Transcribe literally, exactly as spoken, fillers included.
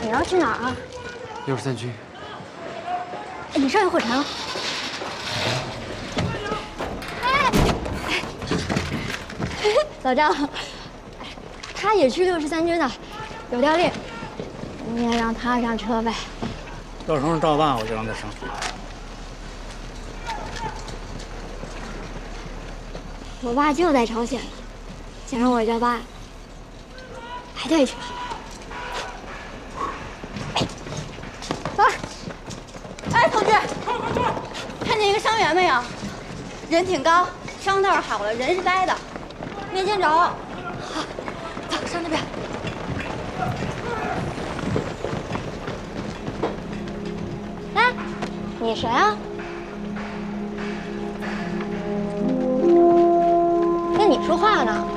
你要去哪儿啊？ 六十三区。 哎，你上一会长。哎，老赵，他也去六十三军的，有调令，你也让他上车呗。 要成赵大，我就让他上。 我爸就在朝鲜呢，想让我叫爸排队去。走。哎，同志，看见一个伤员没有？人挺高，伤倒是好了，人是呆的，没见着。好，走上那边。哎，你谁啊？跟你说话呢。